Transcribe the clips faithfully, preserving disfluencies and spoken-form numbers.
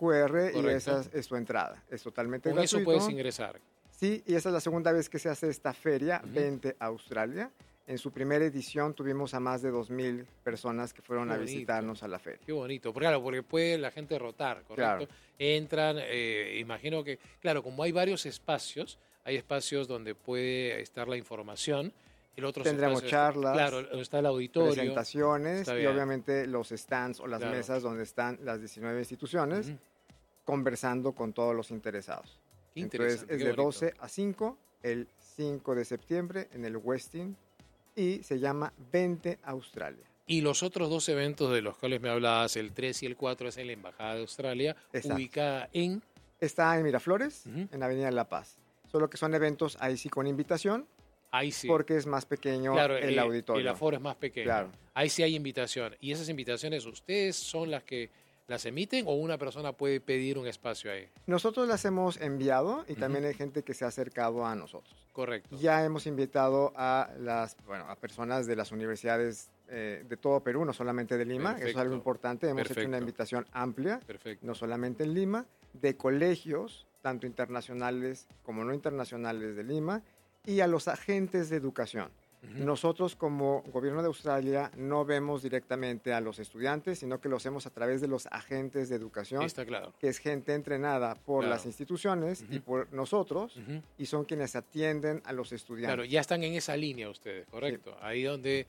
cu erre. Correcto. Y esa es tu entrada. Es totalmente Con gratuito. eso puedes ingresar. Sí, y esa es la segunda vez que se hace esta feria, Uh-huh. Vente Australia. En su primera edición tuvimos a más de dos mil personas que fueron Qué a bonito. visitarnos a la feria. Qué bonito, porque, claro, porque puede la gente rotar, ¿correcto? Claro. Entran, eh, imagino que, claro, como hay varios espacios, hay espacios donde puede estar la información, el otro Tendremos charlas, claro, está el auditorio, presentaciones está y bien. obviamente los stands o las Claro. mesas donde están las diecinueve instituciones Ujú. conversando con todos los interesados. Qué Entonces interesante, es qué de bonito. doce a cinco el cinco de septiembre en el Westin y se llama Vente Australia. Y los otros dos eventos de los cuales me hablabas, el tres y el cuatro, es en la Embajada de Australia, Exacto. ubicada en... Está en Miraflores, Ujú. en Avenida La Paz. Solo que son eventos ahí sí con invitación, Ahí sí. porque es más pequeño Claro, el eh, auditorio. el aforo es más pequeño. Claro. Ahí sí hay invitación. ¿Y esas invitaciones ustedes son las que las emiten o una persona puede pedir un espacio ahí? Nosotros las hemos enviado y Ujú. también hay gente que se ha acercado a nosotros. Correcto. Ya hemos invitado a las, bueno, a personas de las universidades eh, de todo Perú, no solamente de Lima. Eso es Perfecto. algo importante. Hemos hecho Perfecto. una invitación amplia, Perfecto. no solamente en Lima, de colegios, tanto internacionales como no internacionales de Lima, y a los agentes de educación. Ujú. Nosotros como gobierno de Australia no vemos directamente a los estudiantes, sino que lo hacemos a través de los agentes de educación, Está claro. que es gente entrenada por Claro. las instituciones y Ujú. por nosotros, Ujú. y son quienes atienden a los estudiantes. Claro, ya están en esa línea ustedes, correcto. Ahí donde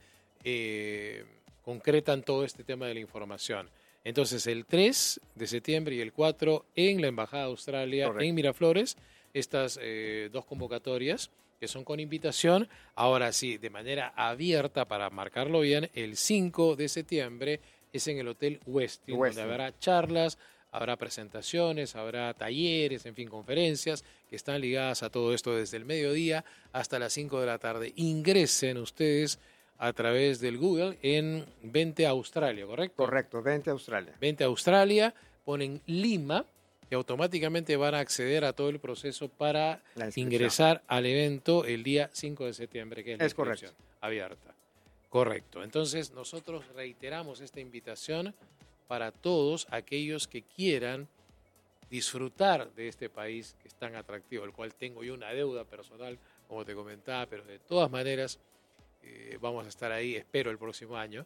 eh, concretan todo este tema de la información. Entonces, el tres de septiembre y el cuatro en la Embajada de Australia, Correcto. en Miraflores, estas eh, dos convocatorias que son con invitación. Ahora sí, de manera abierta, para marcarlo bien, el cinco de septiembre es en el Hotel Westin, Westin. donde habrá charlas, habrá presentaciones, habrá talleres, en fin, conferencias que están ligadas a todo esto desde el mediodía hasta las cinco de la tarde. Ingresen ustedes a través del Google en Vente Australia, ¿correcto? Correcto, Vente Australia. Vente Australia, ponen Lima y automáticamente van a acceder a todo el proceso para La inscripción. ingresar al evento el día cinco de septiembre, que es la Es inscripción correcto. abierta. Correcto. Entonces, nosotros reiteramos esta invitación para todos aquellos que quieran disfrutar de este país que es tan atractivo, el cual tengo yo una deuda personal, como te comentaba, pero de todas maneras eh, vamos a estar ahí, espero, el próximo año.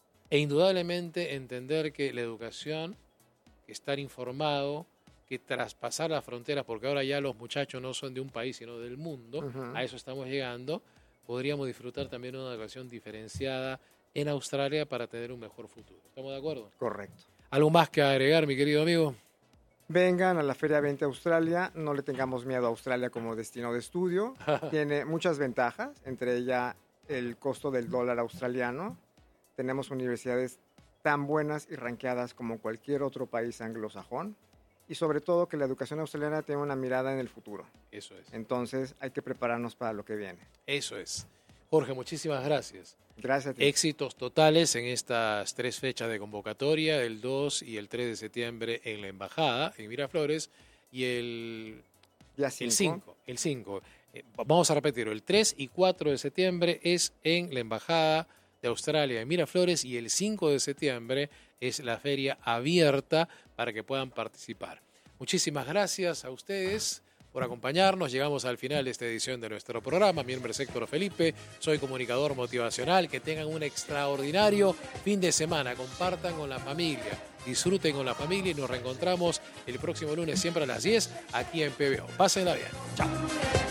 E indudablemente entender que la educación, que estar informado, que traspasar las fronteras, porque ahora ya los muchachos no son de un país, sino del mundo, Ujú. a eso estamos llegando, podríamos disfrutar también de una educación diferenciada en Australia para tener un mejor futuro. ¿Estamos de acuerdo? Correcto. ¿Algo más que agregar, mi querido amigo? Vengan a la Feria Vente Australia, no le tengamos miedo a Australia como destino de estudio. Tiene muchas ventajas, entre ellas el costo del dólar australiano. Tenemos universidades tan buenas y ranqueadas como cualquier otro país anglosajón. Y sobre todo que la educación australiana tiene una mirada en el futuro. Eso es. Entonces hay que prepararnos para lo que viene. Eso es. Jorge, muchísimas gracias. Gracias a ti. Éxitos totales en estas tres fechas de convocatoria, el dos y el tres de septiembre en la Embajada, en Miraflores, y el, Día el cinco. cinco. El cinco. Eh, vamos a repetirlo, el tres y cuatro de septiembre es en la Embajada de Australia en Miraflores y el cinco de septiembre es la feria abierta para que puedan participar. Muchísimas gracias a ustedes por acompañarnos. Llegamos al final de esta edición de nuestro programa. Mi nombre es Héctor Felipe, soy comunicador motivacional. Que tengan un extraordinario fin de semana. Compartan con la familia, disfruten con la familia y nos reencontramos el próximo lunes siempre a las diez aquí en P B O. Pásenla bien. Chao.